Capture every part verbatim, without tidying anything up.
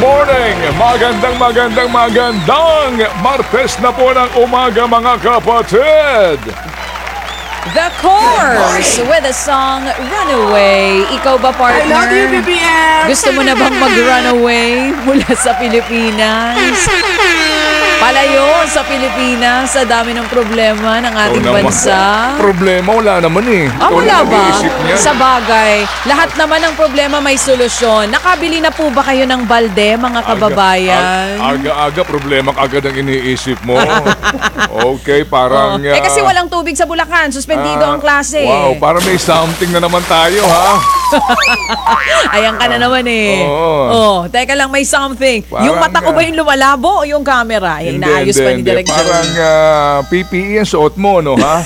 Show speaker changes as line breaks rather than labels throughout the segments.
morning! Magandang, magandang, magandang Martes na po ng umaga mga kapatid!
The Course with the song Runaway. Ikaw ba, partner?
I love you, B B M!
Gusto mo na bang mag-runaway mula sa Pilipinas? Palayo sa Pilipinas sa dami ng problema ng ating
Oo naman.
bansa.
Problema wala naman eh.
Ah,
Ikaw
wala
lang
ba?
nag-iisip niyan.
Sa bagay, lahat naman ng problema may solusyon. Nakabili na po ba kayo ng balde, mga kababayan?
Aga- Aga-aga problema agad ang iniisip mo. Okay, parang...
Oh. Eh kasi
ah,
walang tubig sa Bulacan. Suspendido
ah,
ang klase.
Wow, parang may something na naman tayo, ha?
Ayan ka na naman eh.
Oo.
Oh, teka lang, may something.
Parang,
yung mata ko ba yung lumalabo o yung camera? Yung inaayos pa ni Direk Joey.
Parang ah, P P E ang suot mo, no, ha?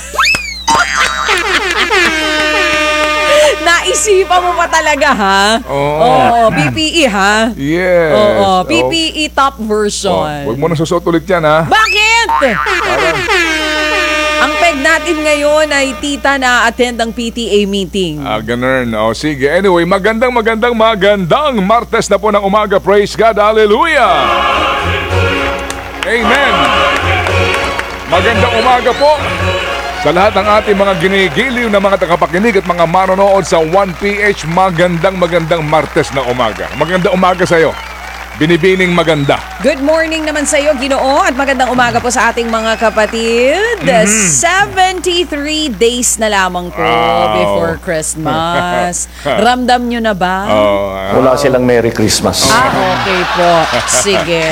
Naisipan mo pa talaga, ha?
Oo.
Oo, P P E, ha?
Yes.
Oo, P P E top version.
Oh, huwag mo na susuot ulit yan, ha?
Bakit?
Parang,
Ang peg natin ngayon ay tita na attend ang P T A meeting.
ah, ganun. O, sige. Anyway, magandang, magandang, magandang Martes na po ng umaga. Praise God. Hallelujah. Amen. Magandang umaga po sa lahat ng ating mga ginigiliw na mga tagapakinig at mga manonood sa one P H. Magandang, magandang Martes na umaga. Magandang umaga sa iyo. Binibining maganda.
Good morning naman sa iyo, Ginoo, at magandang umaga po sa ating mga kapatid. seventy-three days na lamang po
Wow.
before Christmas. Ramdam nyo na ba?
Oh, ah,
Wala silang Merry Christmas.
Ah, okay po. Sige.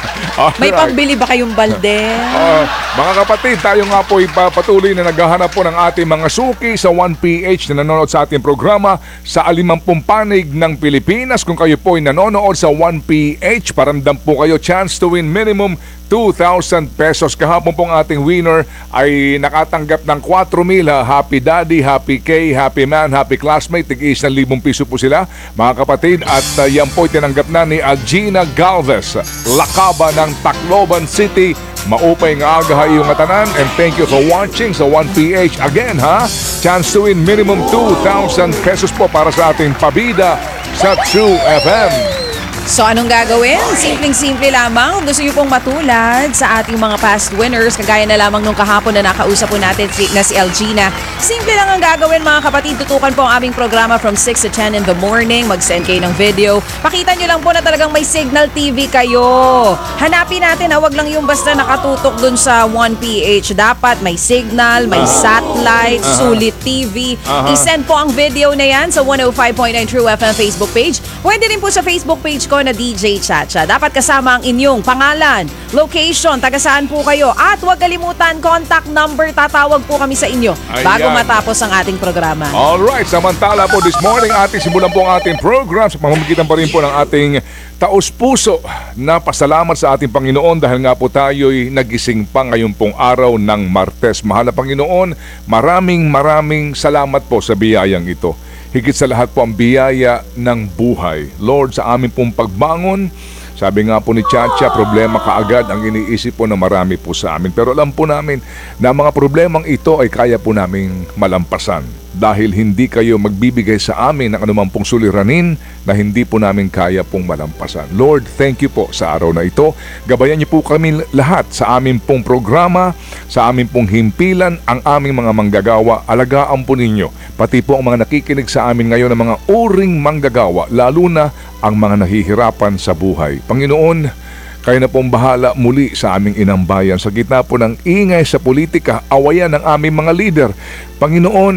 May
alright.
pambili ba kayong balde?
Ah, mga kapatid, tayo nga po ipapatuloy na naghahanap po ng ating mga suki sa one P H na nanonood sa ating programa sa alimampung panig ng Pilipinas. Kung kayo po ay nanonood sa one P H, paramdam po kayo chance to win minimum two thousand pesos. Kahapon pong ating winner ay nakatanggap ng four mil. Happy Daddy, Happy K, Happy Man, Happy Classmate. Tig-isang libong piso po sila, mga kapatid. At uh, yan po tinanggap na ni Algina Galvez, Lakaba ng Tacloban City. Maupay nga aga iyong atanan, and thank you for watching sa one P H. Again, ha? Chance to win minimum two thousand pesos po para sa ating pabida sa True F M.
So anong gagawin? Simpleng-simple lamang. Kung gusto nyo pong matulad sa ating mga past winners, kagaya na lamang nung kahapon na nakausap po natin si, na si Algina. Simple lang ang gagawin, mga kapatid. Tutukan po ang aming programa from six to ten in the morning. Mag-send kayo ng video. Pakita nyo lang po na talagang may Signal T V kayo. Hanapin natin, ha? Wag lang yung basta nakatutok dun sa one P H. Dapat may signal, may satellite, sulit T V.
Aha.
I-send po ang video na yan sa one oh five point nine True F M Facebook page. Pwede rin po sa Facebook page ko na D J Chacha. Dapat kasama ang inyong pangalan, location, taga saan po kayo, at huwag kalimutan, contact number, tatawag po kami sa inyo bago
Ayan.
matapos ang ating programa.
Alright, samantala po this morning ating simulan po ang ating program sa pamamagitan pa rin po ng ating taos-puso na pasalamat sa ating Panginoon dahil nga po tayo'y nagising pa ngayon pong araw ng Martes. Mahal na Panginoon, maraming maraming salamat po sa biyayang ito. Higit sa lahat po ang biyaya ng buhay. Lord, sa amin pong pagbangon, sabi nga po ni Chacha, problema kaagad ang iniisip po na marami po sa amin. Pero alam po namin na mga problemang ito ay kaya po naming malampasan dahil hindi kayo magbibigay sa amin ng anumang pong suliranin na hindi po namin kaya pong malampasan. Lord, thank you po sa araw na ito. Gabayan niyo po kami lahat sa aming pong programa, sa aming pong himpilan, ang aming mga manggagawa. Alagaan po ninyo, pati po ang mga nakikinig sa amin ngayon ng mga uring manggagawa, lalo na ang mga nahihirapan sa buhay. Panginoon, kayo na pong bahala muli sa aming inang bayan. Sa gitna po ng ingay sa politika, awayan ng aming mga leader. Panginoon,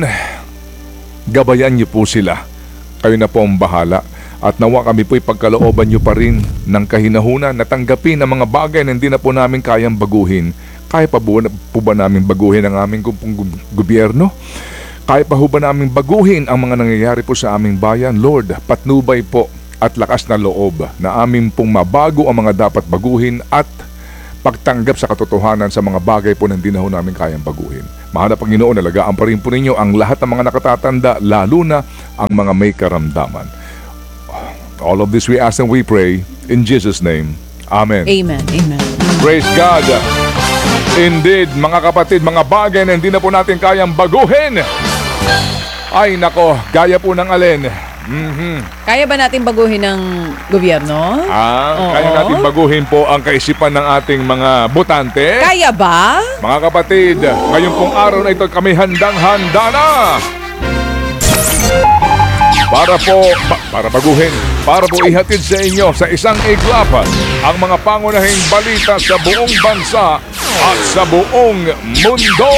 gabayan niyo po sila. Kayo na po ang bahala. At nawa kami po'y pagkalooban niyo pa rin ng kahinahunan na tanggapin ang mga bagay na hindi na po namin kayang baguhin. Kaya pa po, po ba namin baguhin ang aming gobyerno? Kaya pa po ba namin baguhin ang mga nangyayari po sa aming bayan? Lord, patnubay po at lakas na loob na amin pong mabago ang mga dapat baguhin at pagtanggap sa katotohanan sa mga bagay po na hindi na ho namin kayang baguhin. Mahal na Panginoon, alagaan pa rin po ninyo ang lahat ng mga nakatatanda, lalo na ang mga may karamdaman. All of this we ask and we pray in Jesus' name. Amen.
Amen. Amen.
Praise God. Indeed, mga kapatid, mga bagay na hindi na po natin kayang baguhin. Ay nako, gaya po ng alin.
Kaya ba natin baguhin ng gobyerno?
Ah,
Oo.
kaya natin baguhin po ang kaisipan ng ating mga botante.
Kaya ba?
Mga kapatid, ngayon pong araw na ito kami handang-handa na para po, ba- para baguhin, para po ihatid sa inyo sa isang iglap ang mga pangunahing balita sa buong bansa at sa buong mundo.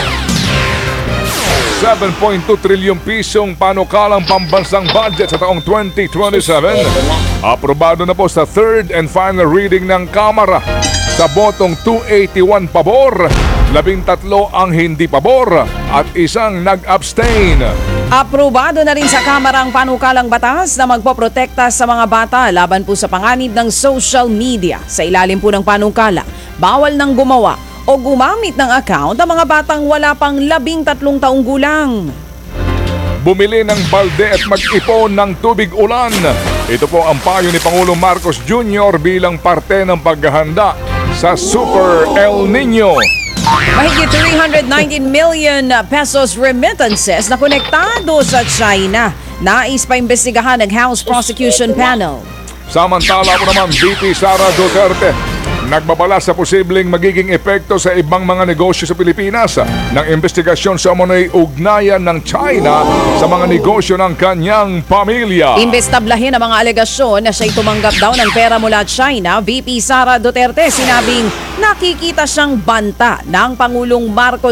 seven point two trilyong pisong panukalang pambansang budget sa taong twenty twenty-seven. Aprobado na po sa third and final reading ng Kamara. Sa botong two eighty-one pabor, labing tatlo ang hindi pabor at isang nag-abstain.
Aprobado na rin sa Kamara ang panukalang batas na magpoprotekta sa mga bata laban po sa panganib ng social media. Sa ilalim po ng panukala, bawal nang gumawa o gumamit ng account ang mga batang wala pang labing tatlong taong gulang.
Bumili ng balde at mag-ipon ng tubig ulan. Ito po ang payo ni Pangulong Marcos Junior bilang parte ng paghahanda sa Super El Nino.
Mahigit three hundred nineteen million pesos remittances na konektado sa China. Nais pa imbestigahan ng House Prosecution Panel.
Samantala po naman, V P Sara Duterte nagbabala sa posibleng magiging epekto sa ibang mga negosyo sa Pilipinas ng investigasyon sa umunay ugnayan ng China sa mga negosyo ng kanyang pamilya.
Imbestablahin ang mga alegasyon na siya'y tumanggap daw ng pera mula China, V P Sara Duterte sinabing nakikita siyang banta ng Pangulong Marcos